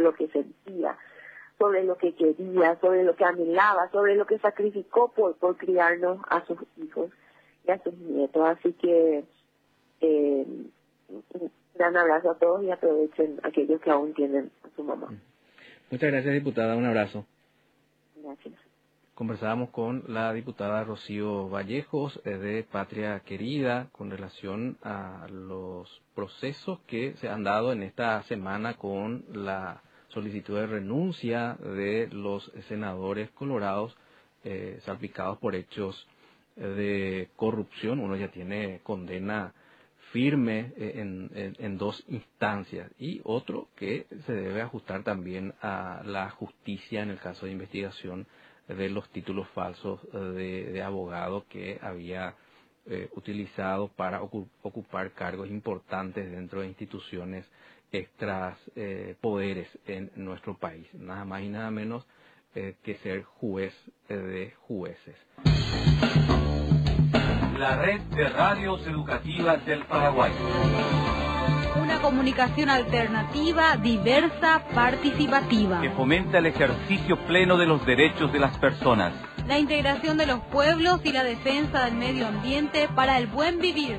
lo que sentía, sobre lo que quería, sobre lo que anhelaba, sobre lo que sacrificó por criarnos a sus hijos y a sus nietos. Así que un gran abrazo a todos y aprovechen aquellos que aún tienen a su mamá. Muchas gracias, diputada. Un abrazo. Gracias. Conversábamos con la diputada Rocío Vallejos de Patria Querida con relación a los procesos que se han dado en esta semana con la solicitud de renuncia de los senadores colorados salpicados por hechos de corrupción. Uno ya tiene condena firme en dos instancias y otro que se debe ajustar también a la justicia en el caso de investigación de los títulos falsos de abogado que había utilizado para ocupar cargos importantes dentro de instituciones extras poderes en nuestro país. Nada más y nada menos que ser juez de jueces. La red de radios educativas del Paraguay. Una comunicación alternativa, diversa, participativa. Que fomenta el ejercicio pleno de los derechos de las personas. La integración de los pueblos y la defensa del medio ambiente para el buen vivir.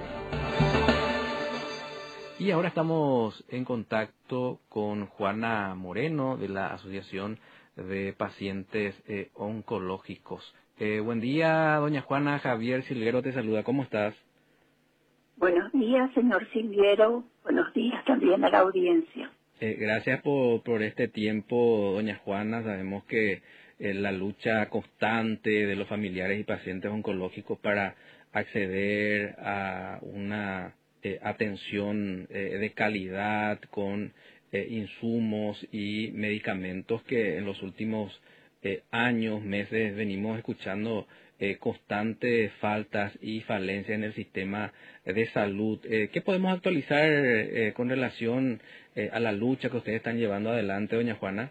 Y ahora estamos en contacto con Juana Moreno de la Asociación de Pacientes Oncológicos. Buen día, doña Juana. Javier Silguero te saluda. ¿Cómo estás? Buenos días, señor Silguero. Buenos días también a la audiencia. Gracias por este tiempo, doña Juana. Sabemos que la lucha constante de los familiares y pacientes oncológicos para acceder a una atención de calidad con insumos y medicamentos que en los últimos años, meses, venimos escuchando constantes faltas y falencias en el sistema de salud. ¿Qué podemos actualizar con relación a la lucha que ustedes están llevando adelante, doña Juana?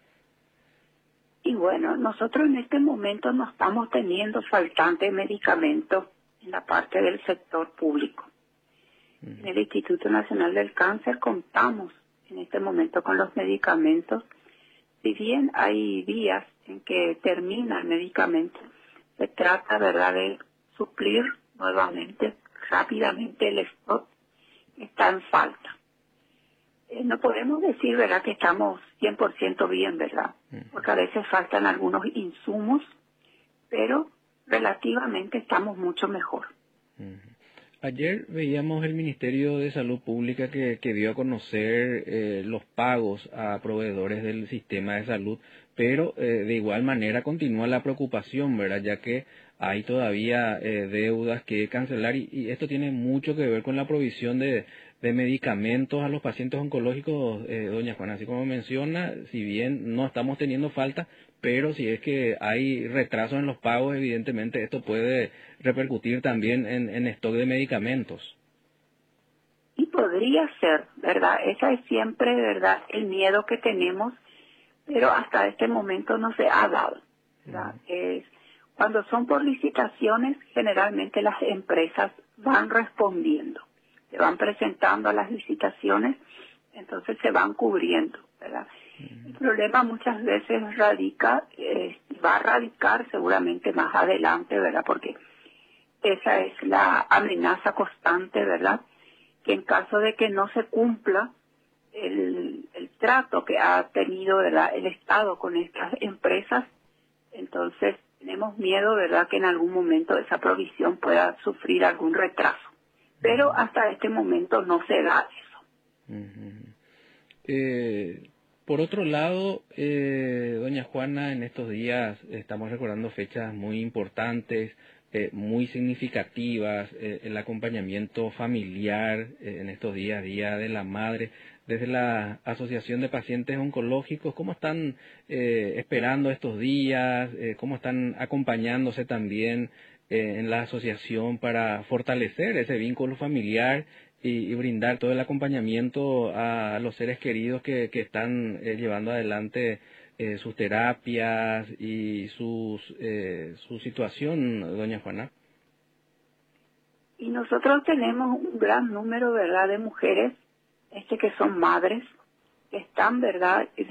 Y bueno, nosotros en este momento no estamos teniendo faltante de medicamentos en la parte del sector público. En el Instituto Nacional del Cáncer contamos en este momento con los medicamentos. Si bien hay días en que termina el medicamento, se trata, ¿verdad?, de suplir nuevamente, rápidamente el stock que está en falta. No podemos decir, ¿verdad?, que estamos 100% bien, ¿verdad?, porque a veces faltan algunos insumos, pero relativamente estamos mucho mejor. Ayer veíamos el Ministerio de Salud Pública que dio a conocer los pagos a proveedores del sistema de salud, pero de igual manera continúa la preocupación, ¿verdad?, ya que hay todavía deudas que cancelar y esto tiene mucho que ver con la provisión de medicamentos a los pacientes oncológicos, doña Juana. Así como menciona, si bien no estamos teniendo falta, pero si es que hay retrasos en los pagos, evidentemente esto puede repercutir también en stock de medicamentos. Y podría ser, ¿verdad? Ese es siempre, ¿verdad?, el miedo que tenemos, pero hasta este momento no se ha dado, ¿verdad? Cuando son por licitaciones, generalmente las empresas van respondiendo, se van presentando a las licitaciones, entonces se van cubriendo, ¿verdad? El problema muchas veces va a radicar seguramente más adelante, ¿verdad? Porque esa es la amenaza constante, ¿verdad? Que en caso de que no se cumpla el trato que ha tenido, ¿verdad?, el Estado con estas empresas, entonces tenemos miedo, ¿verdad?, que en algún momento esa provisión pueda sufrir algún retraso. Pero hasta este momento no se da eso. Por otro lado, doña Juana, en estos días estamos recordando fechas muy importantes, muy significativas, el acompañamiento familiar en estos días, Día de la Madre. Desde la Asociación de Pacientes Oncológicos, ¿cómo están esperando estos días? ¿Cómo están acompañándose también en la asociación para fortalecer ese vínculo familiar y brindar todo el acompañamiento a los seres queridos que están llevando adelante sus terapias y su situación, doña Juana? Y nosotros tenemos un gran número, ¿verdad?, de mujeres que son madres, que están, ¿verdad?,